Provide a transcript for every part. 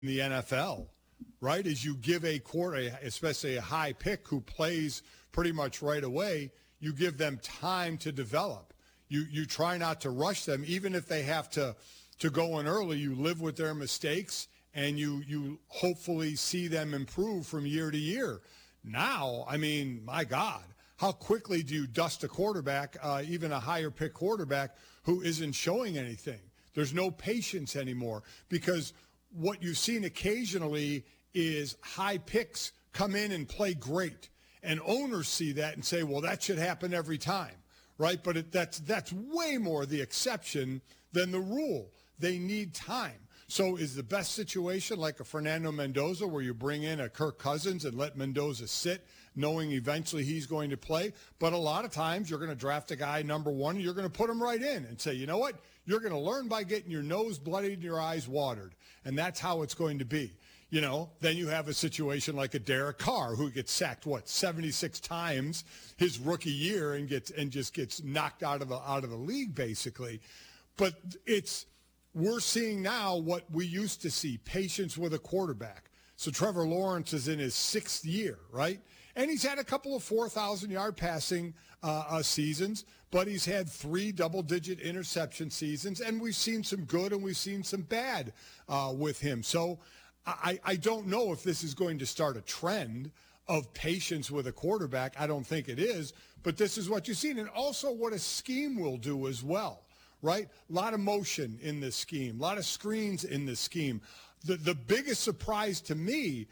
the NFL, right? Is you give a quarter, especially a high pick who plays pretty much right away, you give them time to develop. You try not to rush them, even if they have to go in early. You live with their mistakes, and you hopefully see them improve from year to year. Now, I mean, my God, how quickly do you dust a quarterback, even a higher pick quarterback who isn't showing anything? There's no patience anymore, because what you've seen occasionally is high picks come in and play great. And owners see that and say, well, that should happen every time, right? But that's way more the exception than the rule. They need time. So is the best situation like a Fernando Mendoza, where you bring in a Kirk Cousins and let Mendoza sit, knowing eventually he's going to play? But a lot of times you're going to draft a guy number one, and you're going to put him right in and say, you know what? You're going to learn by getting your nose bloodied and your eyes watered. And that's how it's going to be. You know, then you have a situation like a Derek Carr, who gets sacked, 76 times his rookie year and just gets knocked out of the league, basically. But we're seeing now what we used to see, patience with a quarterback. So Trevor Lawrence is in his 6th year, right? And he's had a couple of 4,000-yard passing seasons, but he's had 3 double-digit interception seasons, and we've seen some good and we've seen some bad with him. So I don't know if this is going to start a trend of patience with a quarterback. I don't think it is, but this is what you've seen. And also what a scheme will do as well, right? A lot of motion in this scheme, a lot of screens in this scheme. The biggest surprise to me,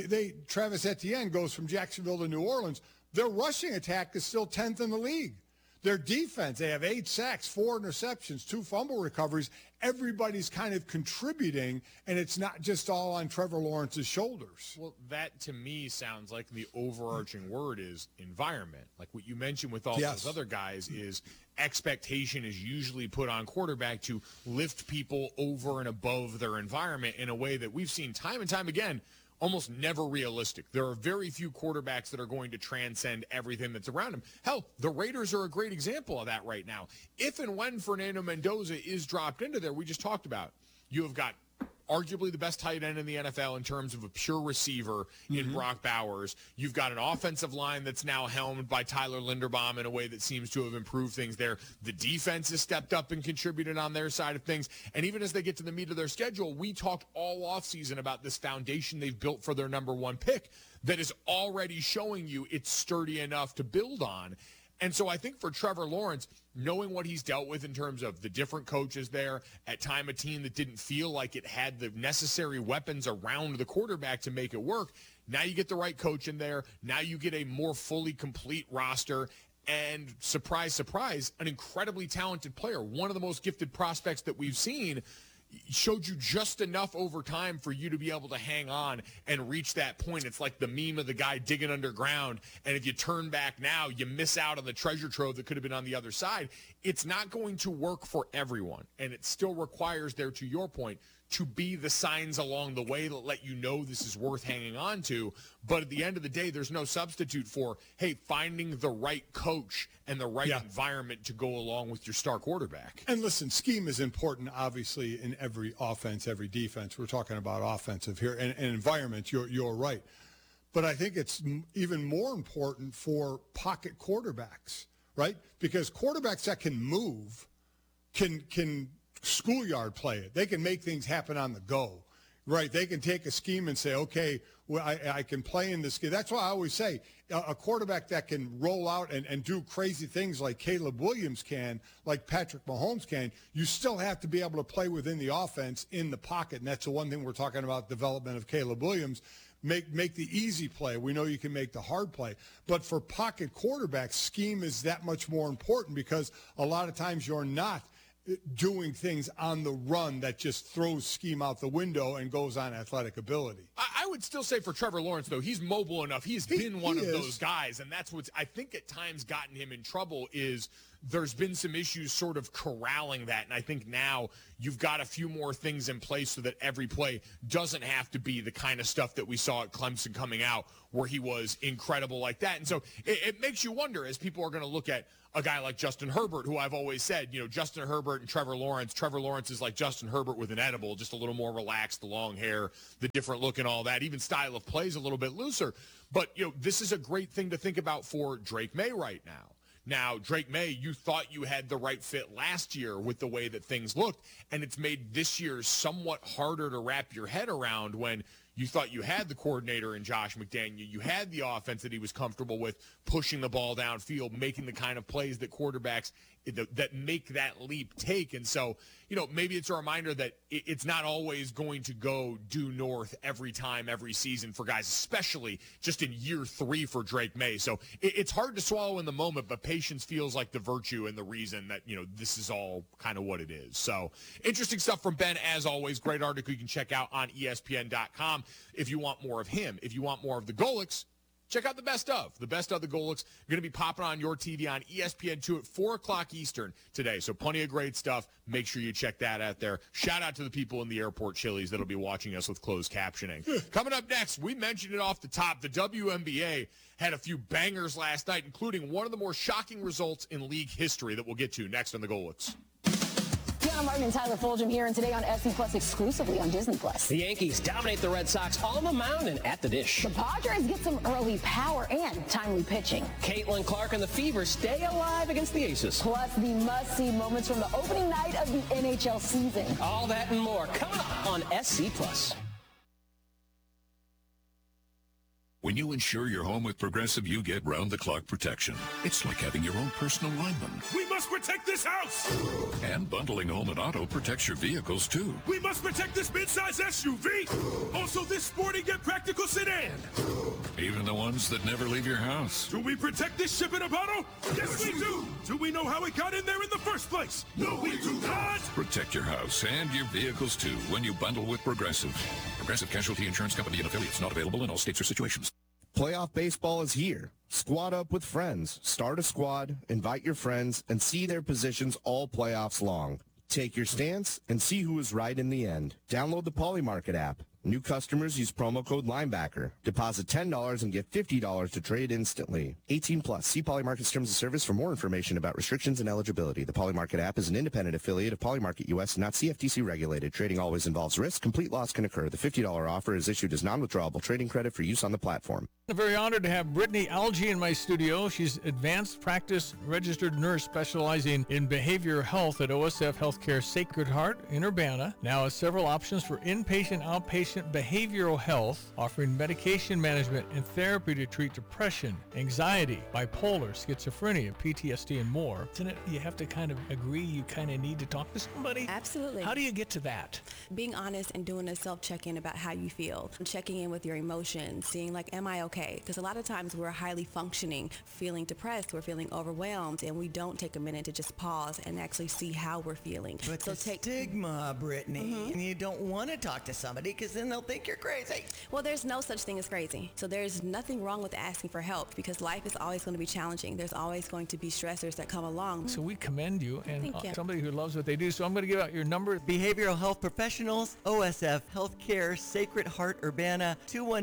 Travis Etienne goes from Jacksonville to New Orleans. Their rushing attack is still 10th in the league. Their defense, they have 8 sacks, 4 interceptions, 2 fumble recoveries. Everybody's kind of contributing, and it's not just all on Trevor Lawrence's shoulders. Well, that to me sounds like the overarching word is environment. Like what you mentioned with all those other guys is expectation is usually put on quarterback to lift people over and above their environment in a way that we've seen time and time again, almost never realistic. There are very few quarterbacks that are going to transcend everything that's around him. Hell, the Raiders are a great example of that right now. If and when Fernando Mendoza is dropped into there, we just talked about, you have got arguably the best tight end in the NFL in terms of a pure receiver in Brock Bowers. You've got an offensive line that's now helmed by Tyler Linderbaum in a way that seems to have improved things there. The defense has stepped up and contributed on their side of things. And even as they get to the meat of their schedule, we talked all offseason about this foundation they've built for their number 1 pick that is already showing you it's sturdy enough to build on. And so I think for Trevor Lawrence, knowing what he's dealt with in terms of the different coaches there, at time a team that didn't feel like it had the necessary weapons around the quarterback to make it work, now you get the right coach in there. Now you get a more fully complete roster. And surprise, surprise, an incredibly talented player, one of the most gifted prospects that we've seen, showed you just enough over time for you to be able to hang on and reach that point. It's like the meme of the guy digging underground, and if you turn back now, you miss out on the treasure trove that could have been on the other side. It's not going to work for everyone, and it still requires there, to your point, to be the signs along the way that let you know this is worth hanging on to. But at the end of the day, there's no substitute for, hey, finding the right coach and the right environment to go along with your star quarterback. And listen, scheme is important, obviously, in every offense, every defense. We're talking about offensive here. And environment, you're right. But I think it's even more important for pocket quarterbacks, right? Because quarterbacks that can move can schoolyard play it. They can make things happen on the go, right? They can take a scheme and say, okay, well, I can play in this scheme. That's why I always say a quarterback that can roll out and do crazy things like Caleb Williams can, like Patrick Mahomes can, you still have to be able to play within the offense in the pocket. And that's the one thing we're talking about, development of Caleb Williams. Make the easy play. We know you can make the hard play. But for pocket quarterbacks, scheme is that much more important, because a lot of times you're not doing things on the run that just throws scheme out the window and goes on athletic ability. I would still say for Trevor Lawrence, though, he's mobile enough. He's been one of those guys, and that's what's, I think, at times gotten him in trouble is there's been some issues sort of corralling that, and I think now you've got a few more things in place so that every play doesn't have to be the kind of stuff that we saw at Clemson coming out where he was incredible like that. And so it makes you wonder, as people are going to look at a guy like Justin Herbert, who I've always said, Justin Herbert and Trevor Lawrence. Trevor Lawrence is like Justin Herbert with an edible, just a little more relaxed, the long hair, the different look and all that. Even style of play is a little bit looser. But, this is a great thing to think about for Drake May right now. Now, Drake May, you thought you had the right fit last year with the way that things looked, and it's made this year somewhat harder to wrap your head around when you thought you had the coordinator in Josh McDaniel. You had the offense that he was comfortable with, pushing the ball downfield, making the kind of plays that quarterbacks that make that leap take. And so, maybe it's a reminder that it's not always going to go due north every time, every season for guys, especially just in year 3 for Drake May. So it's hard to swallow in the moment, but patience feels like the virtue and the reason that, this is all kind of what it is. So interesting stuff from Ben, as always. Great article you can check out on ESPN.com if you want more of him. If you want more of the Golics, check out the best of the Golics. Going to be popping on your TV on ESPN2 at 4 o'clock Eastern today. So plenty of great stuff. Make sure you check that out there. Shout out to the people in the airport Chili's that'll be watching us with closed captioning. Coming up next, we mentioned it off the top. The WNBA had a few bangers last night, including one of the more shocking results in league history that we'll get to next on the Golics. Tiana Martin and Tyler Fulgham here, and today on SC Plus exclusively on Disney Plus. The Yankees dominate the Red Sox on the mound and at the dish. The Padres get some early power and timely pitching. Caitlin Clark and the Fever stay alive against the Aces. Plus the must-see moments from the opening night of the NHL season. All that and more coming up on SC Plus. When you insure your home with Progressive, you get round-the-clock protection. It's like having your own personal lineman. We must protect this house! And bundling home and auto protects your vehicles, too. We must protect this midsize SUV! Also this sporty yet practical sedan! Even the ones that never leave your house. Do we protect this ship in a bottle? Yes, we do! Do we know how it got in there in the first place? No, we do not! Protect your house and your vehicles, too, when you bundle with Progressive. Progressive Casualty Insurance Company and affiliates, not available in all states or situations. Playoff baseball is here. Squad up with friends. Start a squad, invite your friends, and see their positions all playoffs long. Take your stance and see who is right in the end. Download the Polymarket app. New customers use promo code Linebacker. Deposit $10 and get $50 to trade instantly. 18 plus. See Polymarket's terms of service for more information about restrictions and eligibility. The Polymarket app is an independent affiliate of Polymarket US, not CFTC regulated. Trading always involves risk. Complete loss can occur. The $50 offer is issued as non-withdrawable trading credit for use on the platform. I'm very honored to have Brittany Algie in my studio. She's advanced practice registered nurse specializing in behavioral health at OSF Healthcare Sacred Heart in Urbana. Now has several options for inpatient, outpatient behavioral health, offering medication management and therapy to treat depression, anxiety, bipolar, schizophrenia, PTSD, and more. Isn't it? You have to kind of agree you kind of need to talk to somebody? Absolutely. How do you get to that? Being honest and doing a self-check-in about how you feel. Checking in with your emotions, seeing like, am I okay? Because a lot of times we're highly functioning, feeling depressed, we're feeling overwhelmed, and we don't take a minute to just pause and actually see how we're feeling. But so stigma, Brittany, and you don't want to talk to somebody because then they'll think you're crazy. Well, there's no such thing as crazy. So there's nothing wrong with asking for help because life is always going to be challenging. There's always going to be stressors that come along. So we commend you and Thank you. Somebody who loves what they do. So I'm going to give out your number. Behavioral Health Professionals, OSF Healthcare, Sacred Heart Urbana,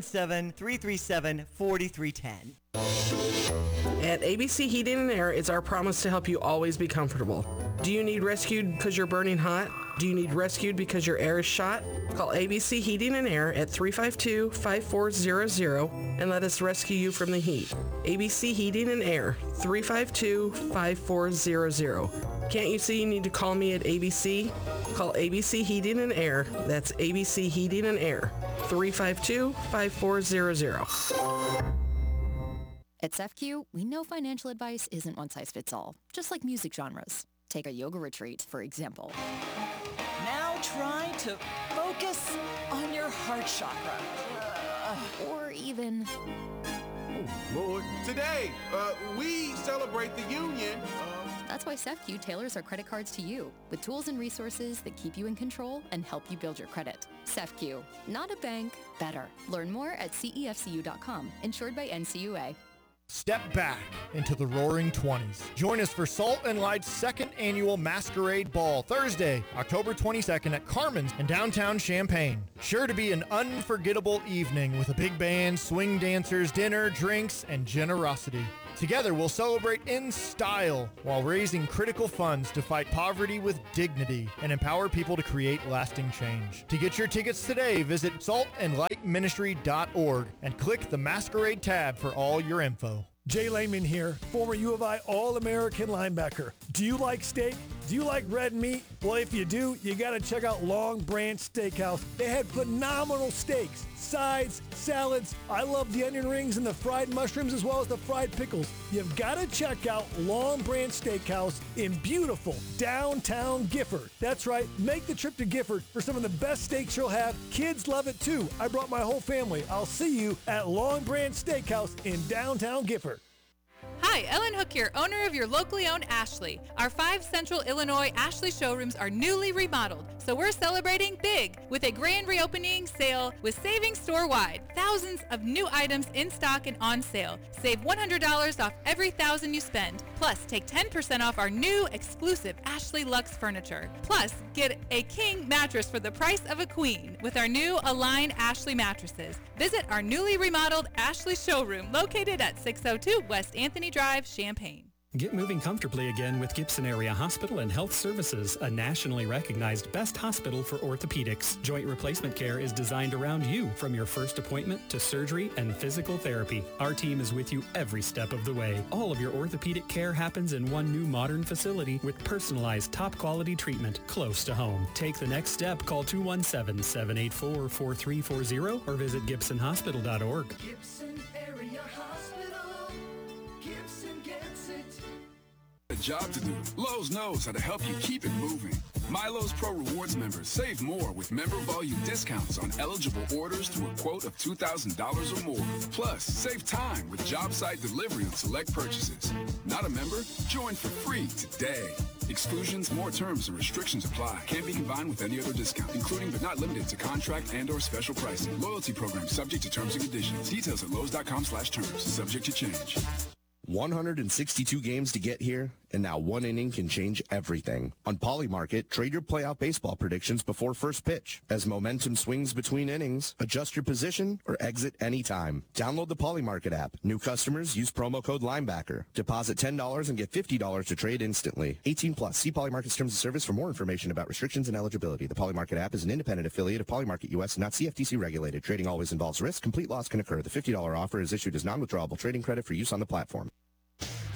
217-337-4310. At ABC Heating and Air, it's our promise to help you always be comfortable. Do you need rescued because you're burning hot? Do you need rescued because your air is shot? Call ABC Heating and Air at 352-5400 and let us rescue you from the heat. ABC Heating and Air, 352-5400. Can't you see you need to call me at ABC? Call ABC Heating and Air. That's ABC Heating and Air, 352-5400. At SEFCU, we know financial advice isn't one size fits all, just like music genres. Take a yoga retreat, for example. Now try to focus on your heart chakra. Or even... Oh, Lord. Today, we celebrate the union. That's why SEFCU tailors our credit cards to you, with tools and resources that keep you in control and help you build your credit. SEFCU, not a bank, better. Learn more at cefcu.com, insured by NCUA. Step back into the roaring 20s. Join us for Salt and Light's second annual Masquerade Ball, Thursday, October 22nd at Carmen's in downtown Champaign. Sure to be an unforgettable evening with a big band, swing dancers, dinner, drinks, and generosity. Together, we'll celebrate in style while raising critical funds to fight poverty with dignity and empower people to create lasting change. To get your tickets today, visit saltandlightministry.org and click the Masquerade tab for all your info. Jay Lehman here, former U of I All-American linebacker. Do you like steak? Do you like red meat? Well, if you do, you got to check out Long Branch Steakhouse. They had phenomenal steaks, sides, salads. I love the onion rings and the fried mushrooms as well as the fried pickles. You've got to check out Long Branch Steakhouse in beautiful downtown Gifford. That's right, make the trip to Gifford for some of the best steaks you'll have. Kids love it too. I brought my whole family. I'll see you at Long Branch Steakhouse in downtown Gifford. Hi, Ellen Hook here, owner of your locally owned Ashley. Our 5 Central Illinois Ashley showrooms are newly remodeled, so we're celebrating big with a grand reopening sale with savings store-wide. Thousands of new items in stock and on sale. Save $100 off every $1,000 you spend. Plus, take 10% off our new exclusive Ashley Luxe furniture. Plus, get a king mattress for the price of a queen with our new Align Ashley mattresses. Visit our newly remodeled Ashley showroom located at 602 West Anthony Drive, Champaign. Get moving comfortably again with Gibson Area Hospital and Health Services, a nationally recognized best hospital for orthopedics. Joint replacement care is designed around you, from your first appointment to surgery and physical therapy. Our team is with you every step of the way. All of your orthopedic care happens in one new modern facility with personalized top-quality treatment close to home. Take the next step. Call 217-784-4340 or visit gibsonhospital.org. Gibson Area Hospital. Gibson gets it. A job to do. Lowe's knows how to help you keep it moving. Milo's Pro Rewards members save more with member volume discounts on eligible orders through a quote of $2,000 or more. Plus, save time with job site delivery on select purchases. Not a member? Join for free today. Exclusions, more terms, and restrictions apply. Can't be combined with any other discount, including but not limited to contract and or special pricing. Loyalty program subject to terms and conditions. Details at Lowe's.com/terms. Subject to change. 162 games to get here, and now one inning can change everything. On Polymarket, trade your playoff baseball predictions before first pitch. As momentum swings between innings, adjust your position or exit anytime. Download the Polymarket app. New customers use promo code Linebacker. Deposit $10 and get $50 to trade instantly. 18 plus. See Polymarket's terms of service for more information about restrictions and eligibility. The Polymarket app is an independent affiliate of Polymarket US, not CFTC regulated. Trading always involves risk. Complete loss can occur. The $50 offer is issued as non-withdrawable trading credit for use on the platform.